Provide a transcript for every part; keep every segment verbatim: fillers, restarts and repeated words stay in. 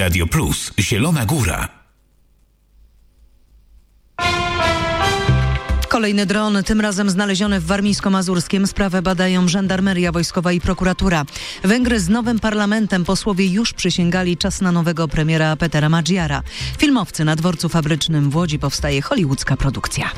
Radio Plus, Zielona Góra. Kolejny dron, tym razem znaleziony w Warmińsko-Mazurskim. Sprawę badają Żandarmeria Wojskowa i prokuratura. Węgry z nowym parlamentem, posłowie już przysięgali, czas na nowego premiera Petera Magyara. Filmowcy na dworcu fabrycznym w Łodzi powstaje hollywoodzka produkcja.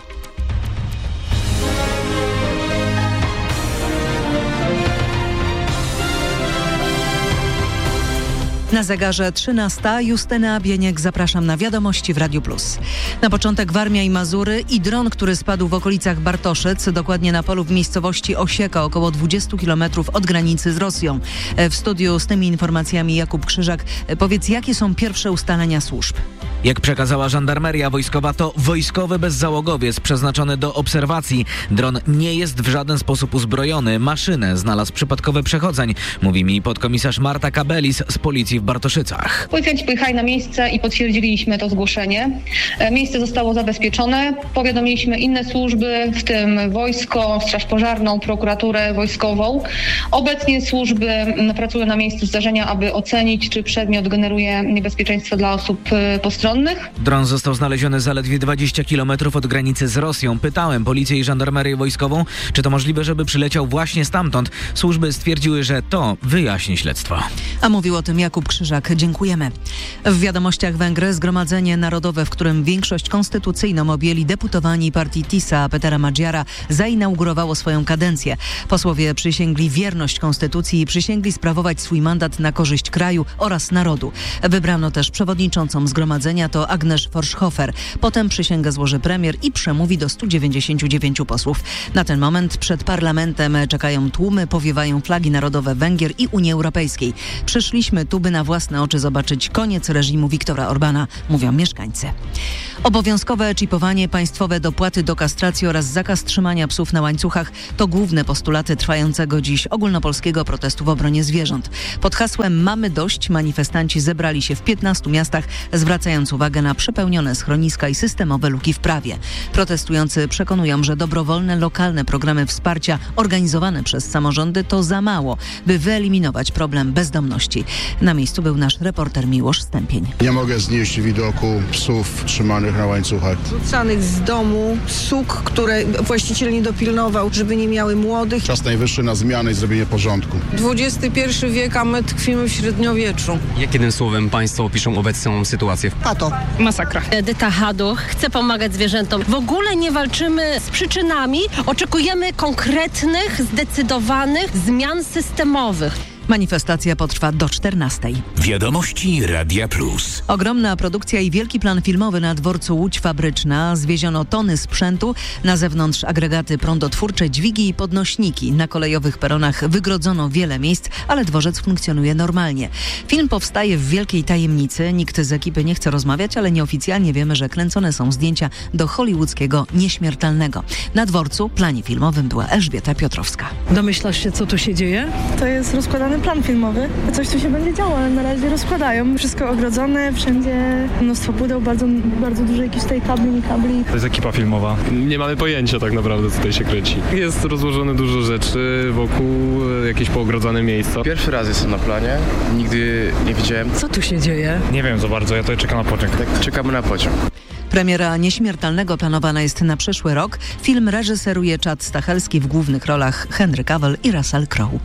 Na zegarze trzynasta. Justyna Bieniek, zapraszam na wiadomości w Radiu Plus. Na początek Warmia i Mazury i dron, który spadł w okolicach Bartoszyc, dokładnie na polu w miejscowości Osieka, około dwudziestu kilometrów od granicy z Rosją. W studiu z tymi informacjami Jakub Krzyżak. Powiedz, jakie są pierwsze ustalenia służb? Jak przekazała Żandarmeria Wojskowa, to wojskowy bezzałogowiec przeznaczony do obserwacji. Dron nie jest w żaden sposób uzbrojony. Maszynę znalazł przypadkowy przechodzeń, mówi mi podkomisarz Marta Kabelis z policji w Bartoszycach. Policjanci pojechali na miejsce i potwierdziliśmy to zgłoszenie. Miejsce zostało zabezpieczone. Powiadomiliśmy inne służby, w tym wojsko, straż pożarną, prokuraturę wojskową. Obecnie służby pracują na miejscu zdarzenia, aby ocenić, czy przedmiot generuje niebezpieczeństwo dla osób postronnych. Dron został znaleziony zaledwie dwadzieścia kilometrów od granicy z Rosją. Pytałem policję i żandarmerię wojskową, czy to możliwe, żeby przyleciał właśnie stamtąd. Służby stwierdziły, że to wyjaśni śledztwo. A mówił o tym Jakub Krzyżak. Dziękujemy. W wiadomościach Węgry Zgromadzenie Narodowe, w którym większość konstytucyjną objęli deputowani partii TISA Petera Magyara, zainaugurowało swoją kadencję. Posłowie przysięgli wierność konstytucji i przysięgli sprawować swój mandat na korzyść kraju oraz narodu. Wybrano też przewodniczącą zgromadzenia, to Agnes Forschhofer. Potem przysięgę złoży premier i przemówi do stu dziewięćdziesięciu dziewięciu posłów. Na ten moment przed parlamentem czekają tłumy, powiewają flagi narodowe Węgier i Unii Europejskiej. Przyszliśmy tu, by na własne oczy zobaczyć koniec reżimu Viktora Orbana, mówią mieszkańcy. Obowiązkowe czipowanie, państwowe dopłaty do kastracji oraz zakaz trzymania psów na łańcuchach to główne postulaty trwającego dziś ogólnopolskiego protestu w obronie zwierząt. Pod hasłem Mamy dość manifestanci zebrali się w piętnastu miastach, zwracając uwagę na przepełnione schroniska i systemowe luki w prawie. Protestujący przekonują, że dobrowolne, lokalne programy wsparcia organizowane przez samorządy to za mało, by wyeliminować problem bezdomności. Na miejscu był nasz reporter Miłosz Stępień. Nie mogę znieść widoku psów trzymanych na łańcuchach. Rzucanych z domu, suk, które właściciel nie dopilnował, żeby nie miały młodych. Czas najwyższy na zmianę i zrobienie porządku. dwudziesty pierwszy wiek, a my tkwimy w średniowieczu. Jak jednym słowem państwo opiszą obecną sytuację? Pato. Masakra. Edyta Haduch chce pomagać zwierzętom. W ogóle nie walczymy z przyczynami. Oczekujemy konkretnych, zdecydowanych zmian systemowych. Manifestacja potrwa do czternastej. Wiadomości Radia Plus. Ogromna produkcja i wielki plan filmowy na dworcu Łódź Fabryczna. Zwieziono tony sprzętu, na zewnątrz agregaty prądotwórcze, dźwigi i podnośniki. Na kolejowych peronach wygrodzono wiele miejsc, ale dworzec funkcjonuje normalnie. Film powstaje w wielkiej tajemnicy. Nikt z ekipy nie chce rozmawiać, ale nieoficjalnie wiemy, że kręcone są zdjęcia do hollywoodzkiego Nieśmiertelnego. Na dworcu, planie filmowym była Elżbieta Piotrowska. Domyślasz się, co tu się dzieje? To jest rozkładany plan filmowy. Coś tu się będzie działo, ale na razie rozkładają. Wszystko ogrodzone, wszędzie mnóstwo pudeł, bardzo, bardzo dużo jakichś tutaj kabli, nie kabli. To jest ekipa filmowa. Nie mamy pojęcia tak naprawdę, co tutaj się kręci. Jest rozłożone dużo rzeczy wokół, jakieś poogrodzone miejsca. Pierwszy raz jestem na planie, nigdy nie widziałem. Co tu się dzieje? Nie wiem za bardzo, ja tutaj czekam na pociąg. Tak, czekamy na pociąg. Premiera Nieśmiertelnego planowana jest na przyszły rok. Film reżyseruje Chad Stachelski, w głównych rolach Henry Cavill i Russell Crowe.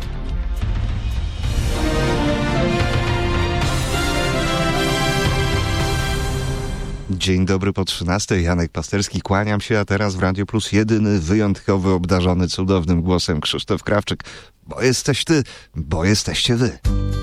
Dzień dobry po trzynastej. Janek Pasterski, kłaniam się, a teraz w Radiu Plus jedyny, wyjątkowy, obdarzony cudownym głosem Krzysztof Krawczyk. Bo jesteś ty, bo jesteście wy.